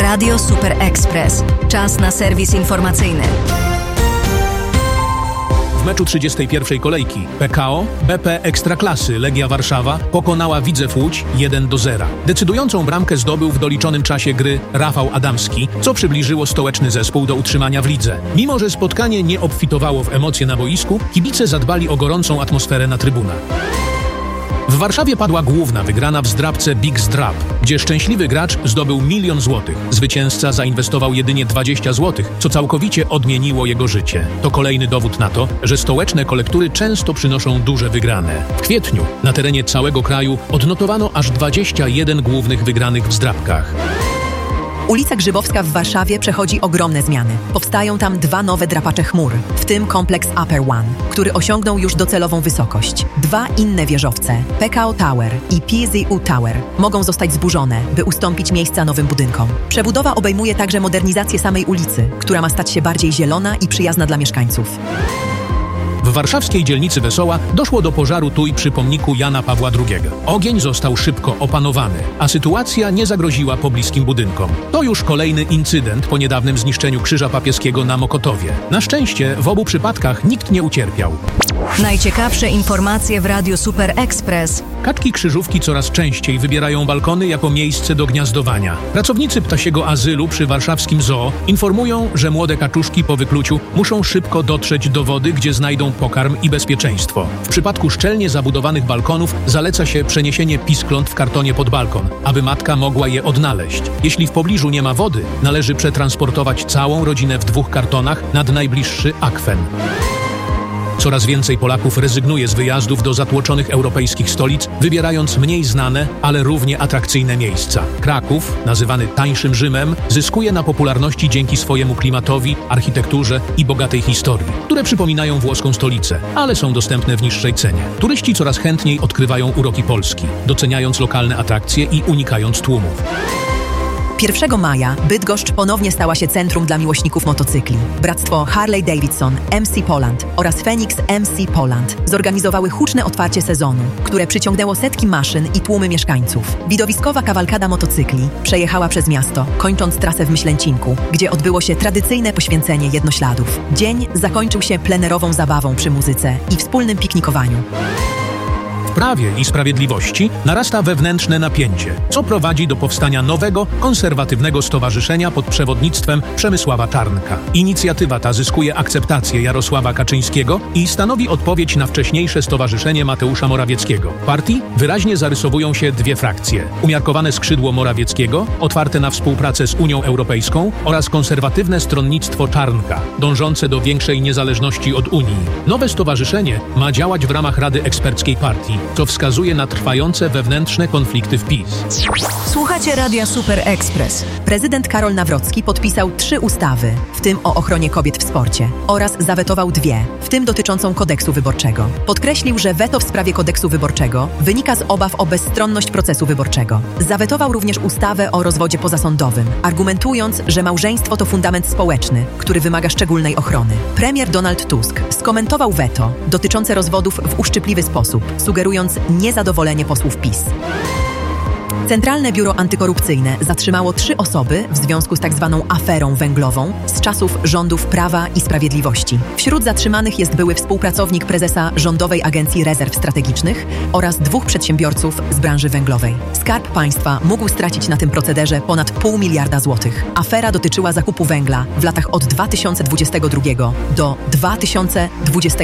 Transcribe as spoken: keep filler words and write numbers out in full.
Radio Super Express. Czas na serwis informacyjny. W meczu trzydziestej pierwszej kolejki P K O B P Ekstraklasy Legia Warszawa pokonała Widzew Łódź jeden do zera. Decydującą bramkę zdobył w doliczonym czasie gry Rafał Adamski, co przybliżyło stołeczny zespół do utrzymania w lidze. Mimo że spotkanie nie obfitowało w emocje na boisku, kibice zadbali o gorącą atmosferę na trybunach. W Warszawie padła główna wygrana w zdrabce Big Zdrab, gdzie szczęśliwy gracz zdobył milion złotych. Zwycięzca zainwestował jedynie dwadzieścia złotych, co całkowicie odmieniło jego życie. To kolejny dowód na to, że stołeczne kolektury często przynoszą duże wygrane. W kwietniu na terenie całego kraju odnotowano aż dwadzieścia jeden głównych wygranych w zdrabkach. Ulica Grzybowska w Warszawie przechodzi ogromne zmiany. Powstają tam dwa nowe drapacze chmur, w tym kompleks Upper One, który osiągnął już docelową wysokość. Dwa inne wieżowce, P K O Tower i P Z U Tower, mogą zostać zburzone, by ustąpić miejsca nowym budynkom. Przebudowa obejmuje także modernizację samej ulicy, która ma stać się bardziej zielona i przyjazna dla mieszkańców. W warszawskiej dzielnicy Wesoła doszło do pożaru tuj przy pomniku Jana Pawła drugiego. Ogień został szybko opanowany, a sytuacja nie zagroziła pobliskim budynkom. To już kolejny incydent po niedawnym zniszczeniu Krzyża Papieskiego na Mokotowie. Na szczęście w obu przypadkach nikt nie ucierpiał. Najciekawsze informacje w Radiu Super Express. Kaczki krzyżówki coraz częściej wybierają balkony jako miejsce do gniazdowania. Pracownicy ptasiego azylu przy warszawskim zoo informują, że młode kaczuszki po wykluciu muszą szybko dotrzeć do wody, gdzie znajdą pokarm i bezpieczeństwo. W przypadku szczelnie zabudowanych balkonów zaleca się przeniesienie piskląt w kartonie pod balkon, aby matka mogła je odnaleźć. Jeśli w pobliżu nie ma wody, należy przetransportować całą rodzinę w dwóch kartonach nad najbliższy akwen. Coraz więcej Polaków rezygnuje z wyjazdów do zatłoczonych europejskich stolic, wybierając mniej znane, ale równie atrakcyjne miejsca. Kraków, nazywany tańszym Rzymem, zyskuje na popularności dzięki swojemu klimatowi, architekturze i bogatej historii, które przypominają włoską stolicę, ale są dostępne w niższej cenie. Turyści coraz chętniej odkrywają uroki Polski, doceniając lokalne atrakcje i unikając tłumów. pierwszego maja Bydgoszcz ponownie stała się centrum dla miłośników motocykli. Bractwo Harley Davidson, M C Poland oraz Phoenix M C Poland zorganizowały huczne otwarcie sezonu, które przyciągnęło setki maszyn i tłumy mieszkańców. Widowiskowa kawalkada motocykli przejechała przez miasto, kończąc trasę w Myślęcinku, gdzie odbyło się tradycyjne poświęcenie jednośladów. Dzień zakończył się plenerową zabawą przy muzyce i wspólnym piknikowaniu. W Prawie i Sprawiedliwości narasta wewnętrzne napięcie, co prowadzi do powstania nowego, konserwatywnego stowarzyszenia pod przewodnictwem Przemysława Czarnka. Inicjatywa ta zyskuje akceptację Jarosława Kaczyńskiego i stanowi odpowiedź na wcześniejsze stowarzyszenie Mateusza Morawieckiego. W partii wyraźnie zarysowują się dwie frakcje. Umiarkowane skrzydło Morawieckiego, otwarte na współpracę z Unią Europejską, oraz konserwatywne stronnictwo Czarnka, dążące do większej niezależności od Unii. Nowe stowarzyszenie ma działać w ramach Rady Eksperckiej Partii, co wskazuje na trwające wewnętrzne konflikty w PiS. Słuchacie Radia Super Express. Prezydent Karol Nawrocki podpisał trzy ustawy, w tym o ochronie kobiet w sporcie, oraz zawetował dwie, w tym dotyczącą kodeksu wyborczego. Podkreślił, że weto w sprawie kodeksu wyborczego wynika z obaw o bezstronność procesu wyborczego. Zawetował również ustawę o rozwodzie pozasądowym, argumentując, że małżeństwo to fundament społeczny, który wymaga szczególnej ochrony. Premier Donald Tusk skomentował weto dotyczące rozwodów w uszczypliwy sposób, sugerując niezadowolenie posłów PiS. Centralne Biuro Antykorupcyjne zatrzymało trzy osoby w związku z tak zwaną aferą węglową z czasów rządów Prawa i Sprawiedliwości. Wśród zatrzymanych jest były współpracownik prezesa Rządowej Agencji Rezerw Strategicznych oraz dwóch przedsiębiorców z branży węglowej. Skarb Państwa mógł stracić na tym procederze ponad pół miliarda złotych. Afera dotyczyła zakupu węgla w latach od dwa tysiące dwudziestego drugiego do dwa tysiące dwudziestego